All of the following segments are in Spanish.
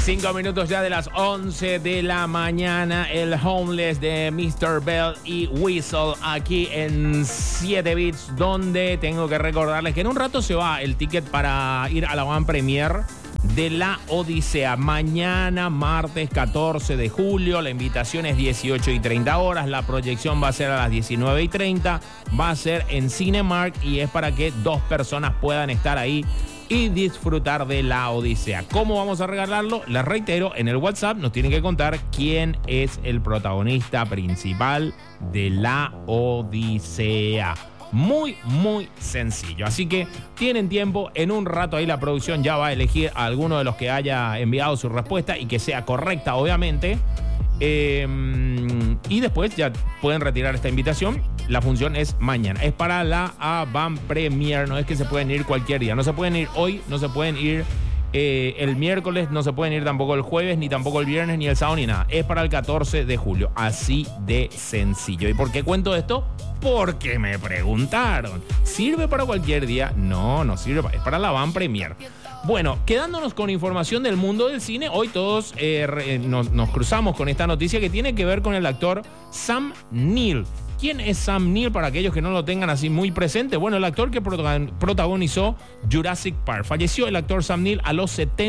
5 minutos ya de las 11 de la mañana. El Homeless de Mr. Bell y Whistle aquí en 7 Bits, donde tengo que recordarles que en un rato se va el ticket para ir a la Van Premier de La Odisea. Mañana, martes 14 de julio, la invitación es 18:30 horas. La proyección va a ser a las 19:30. Va a ser en Cinemark y es para que 2 personas puedan estar ahí y disfrutar de La Odisea. ¿Cómo vamos a regalarlo? Les reitero, en el WhatsApp nos tienen que contar quién es el protagonista principal de La Odisea. Muy, muy sencillo. Así que tienen tiempo. En un rato ahí la producción ya va a elegir a alguno de los que haya enviado su respuesta y que sea correcta, obviamente. Y después ya pueden retirar esta invitación. La función es mañana. Es para la Van Premier. No es que se pueden ir cualquier día. No se pueden ir hoy, no se pueden ir el miércoles, no se pueden ir tampoco el jueves, ni tampoco el viernes, ni el sábado, ni nada. Es para el 14 de julio. Así de sencillo. ¿Y por qué cuento esto? Porque me preguntaron. ¿Sirve para cualquier día? No, no sirve. Es para la Van Premier. Bueno, quedándonos con información del mundo del cine, hoy todos nos cruzamos con esta noticia que tiene que ver con el actor Sam Neill. ¿Quién es Sam Neill para aquellos que no lo tengan así muy presente? Bueno, el actor que protagonizó Jurassic Park. Falleció el actor Sam Neill a los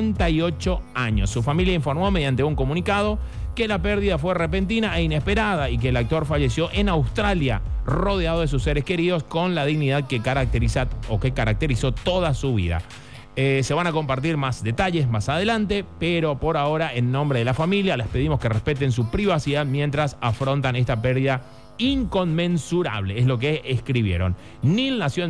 78 años. Su familia informó mediante un comunicado que la pérdida fue repentina e inesperada y que el actor falleció en Australia, rodeado de sus seres queridos, con la dignidad que caracterizó toda su vida. Se van a compartir más detalles más adelante, pero por ahora, en nombre de la familia, les pedimos que respeten su privacidad mientras afrontan esta pérdida inconmensurable, es lo que escribieron. Neill nació en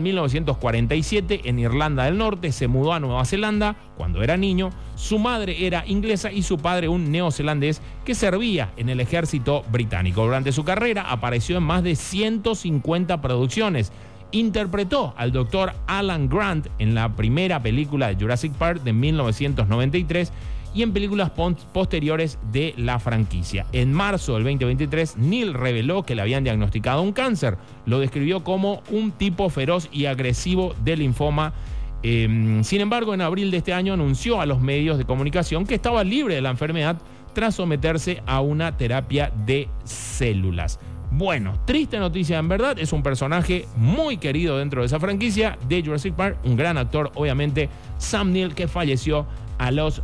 1947 en Irlanda del Norte, se mudó a Nueva Zelanda cuando era niño. Su madre era inglesa y su padre un neozelandés que servía en el ejército británico. Durante su carrera apareció en más de 150 producciones. Interpretó al Dr. Alan Grant en la primera película de Jurassic Park de 1993 y en películas posteriores de la franquicia. En marzo del 2023, Neill reveló que le habían diagnosticado un cáncer. Lo describió como un tipo feroz y agresivo de linfoma. Sin embargo, en abril de este año anunció a los medios de comunicación que estaba libre de la enfermedad tras someterse a una terapia de células. Bueno, triste noticia en verdad. Es un personaje muy querido dentro de esa franquicia de Jurassic Park. Un gran actor, obviamente, Sam Neill, que falleció a los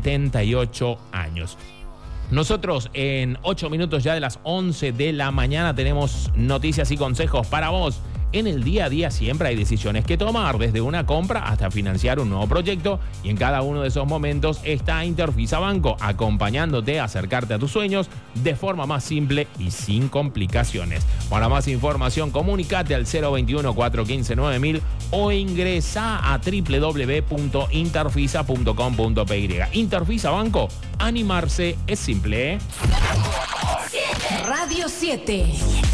78 años. Nosotros en 8 minutos ya de las 11 de la mañana tenemos noticias y consejos para vos. En el día a día siempre hay decisiones que tomar, desde una compra hasta financiar un nuevo proyecto, y en cada uno de esos momentos está Interfisa Banco, acompañándote a acercarte a tus sueños de forma más simple y sin complicaciones. Para más información, comunicate al 021-415-9000 o ingresa a www.interfisa.com.py. Interfisa Banco, animarse es simple, ¿eh? Radio 7.